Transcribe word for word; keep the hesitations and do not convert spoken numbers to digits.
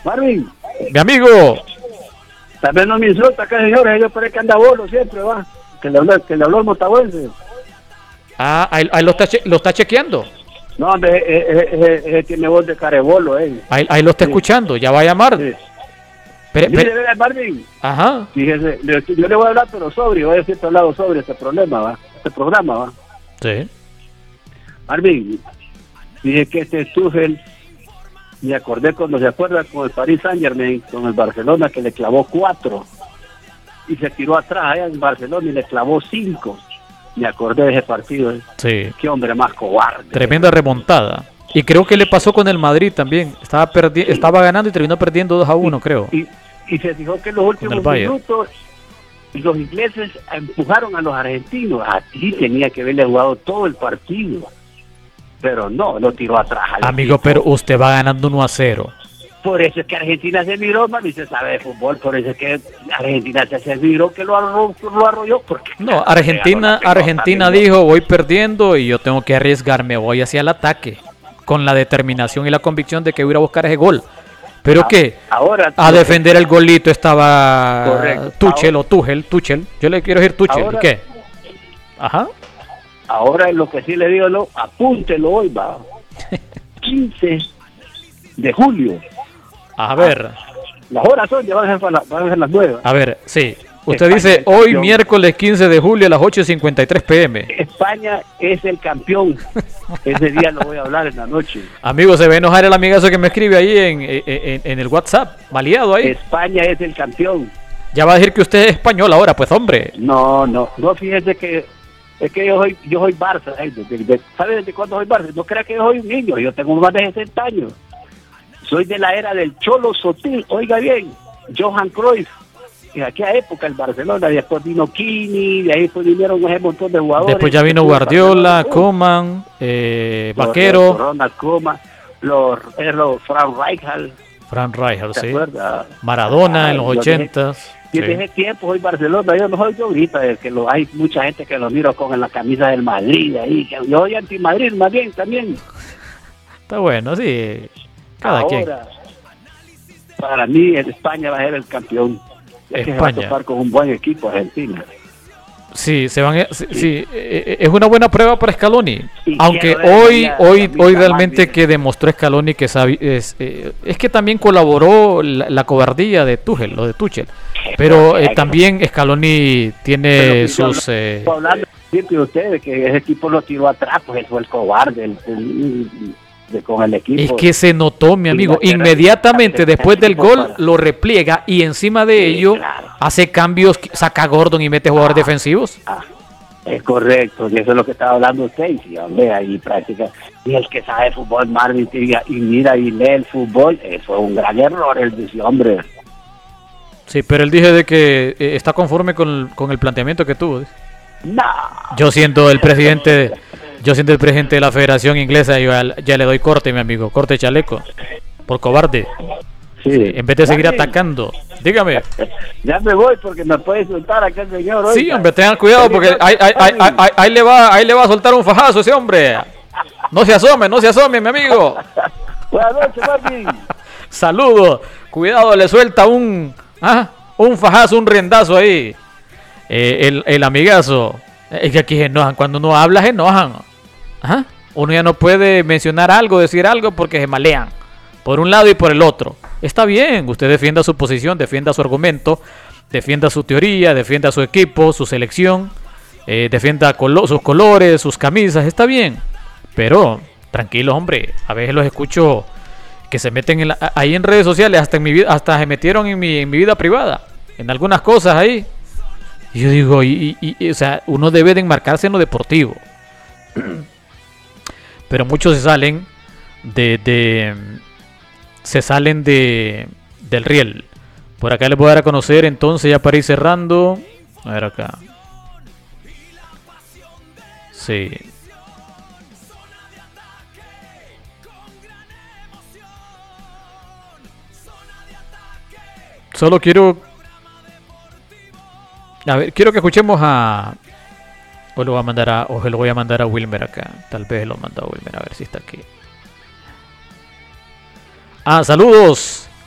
Marvin. Mi amigo. También no me insulta acá, señores. Yo parece que anda bolo siempre, va. Que le habló, que le habló el motahuense. Ah, ahí, ahí lo, está che- lo está chequeando. No, hombre, ese tiene voz de carebolo, eh. Ahí, ahí lo está Sí. escuchando. Ya va a llamar. Sí. Pero, Mire, pero- vea, Marvin. ajá. Fíjese, le- yo le voy a hablar, pero sobre, voy a decir hablado sobre este problema, va. Este programa, va. Sí. Marvin, dije que este Tuchel, me acordé cuando se acuerda con el Paris Saint-Germain, con el Barcelona, que le clavó cuatro. Y se tiró atrás allá en Barcelona y le clavó cinco. Me acordé de ese partido, eh. Sí. Qué hombre más cobarde. Tremenda remontada. Y creo que le pasó con el Madrid también. Estaba perdi- estaba ganando y terminó perdiendo dos a uno, creo. Y, y se fijó que en los últimos el Bayern. minutos los ingleses empujaron a los argentinos. Así tenía que haberle jugado todo el partido. Pero no, lo tiró atrás. al Amigo, equipo. pero usted va ganando uno a cero. Por eso es que Argentina se miró, mami, se sabe de fútbol. Por eso es que Argentina se, se miró que lo, arro, lo arrolló. Porque No, Argentina, Argentina dijo, voy perdiendo y yo tengo que arriesgarme, voy hacia el ataque. Con la determinación y la convicción de que voy a ir a buscar ese gol. Pero A- que ahora, a defender el golito estaba Correcto. Tuchel Ahora- o Tuchel, Tuchel. Yo le quiero decir Tuchel. Ahora- ¿Qué? Ajá. Ahora lo que sí le digo, lo, apúntelo hoy, va. quince de julio. A ver, Las horas son, ya van a ser, las- van a ser las nueve. a ver, sí. Usted España dice es hoy campeón. miércoles quince de julio a las ocho y cincuenta y tres pm. España es el campeón. Ese día lo voy a hablar en la noche. Amigo, se ve enojar el amigazo que me escribe ahí en, en, en- en el WhatsApp, maleado ahí. España es el campeón. Ya va a decir que usted es español ahora, pues hombre. No, no, no, fíjese que es que yo soy, yo soy Barça. ¿eh? De- de- de- ¿Sabe desde cuándo soy Barça? No crea que yo soy un niño, yo tengo más de sesenta años. Soy de la era del Cholo Sotil, oiga bien, Johan Cruyff. En aquella época el Barcelona, después vino Kini, de ahí pues vinieron ese montón de jugadores. Después ya vino Después Guardiola, Barcelona, Koeman, eh, los- Vaquero, Ronald Koeman, los, eh, los Frank Rijkaard, Frank Rijkaard, ¿te sí. acuerdas? Maradona en los yo de- ochentas. Y sí. en ese tiempo soy Barcelona, yo no soy yo ahorita, es que lo, hay mucha gente que lo miro con la camisa del Madrid ahí, que yo soy anti-Madrid más bien también. Está bueno, sí. Cada Ahora, quien. para mí España va a ser el campeón. Es que se va a España. topar con un buen equipo Argentina. Sí, se van. a- sí, sí, eh, es una buena prueba para Scaloni. Y Aunque quiero ver hoy, la- hoy, la hoy misma realmente máquina. que demostró Scaloni que sabe, es, eh, es que también colaboró la, la cobardía de Tuchel, lo de Tuchel. Pero eh, también Scaloni tiene Pero, sus. yo eh, estoy hablando siempre de ustedes que ese equipo lo tiró atrás, pues él fue el cobarde el, el- de, con el equipo. Es que se notó, mi amigo, Inglaterra, inmediatamente después del equipo gol para- lo repliega y encima de Sí, ello claro. hace cambios, saca a Gordon y mete jugadores defensivos. Ah, es correcto, y eso es lo que estaba hablando usted, y si, hombre, ahí práctica. Y el que sabe fútbol, Marvin, y, y mira y lee el fútbol, eso es un gran error, él dice, hombre. Sí, pero él dije de que eh, está conforme con el, con el planteamiento que tuvo. No, Yo siendo el presidente, yo siendo el presidente de la Federación Inglesa, yo ya, ya le doy corte, mi amigo, corte chaleco, por cobarde, sí. en vez de seguir Marvin, atacando. Dígame. Ya me voy porque me puede insultar acá el señor. Sí, oiga. hombre, tengan cuidado porque ahí, ahí, ahí, ahí- ahí- ahí le va, ahí le va a soltar un fajazo ese hombre. No se asome, no se asome, mi amigo. Buenas noches, Marvin. Saludos, cuidado, le suelta un, ah, un fajazo, un riendazo ahí. Eh, el, el amigazo. Es que aquí se enojan, cuando uno habla se enojan. Ajá. Uno ya no puede mencionar algo, decir algo porque se malean. Por un lado y por el otro. Está bien, usted defienda su posición, defienda su argumento, defienda su teoría, defienda su equipo, su selección, eh, defienda colo- sus colores, sus camisas, está bien. Pero, tranquilo, hombre, a veces los escucho que se meten en la- ahí en redes sociales, hasta en mi vida, hasta se metieron en mi, en mi vida privada, en algunas cosas ahí. Y yo digo, y, y- y, o sea, uno debe de enmarcarse en lo deportivo. Pero muchos se salen de, de se salen de del riel. Por acá les voy a dar a conocer, entonces ya para ir cerrando. A ver acá. Sí. Solo quiero... A ver, quiero que escuchemos a... O lo voy a mandar a... O se lo voy a mandar a Wilmer acá. Tal vez lo manda a Wilmer, a ver si está aquí. Ah, saludos.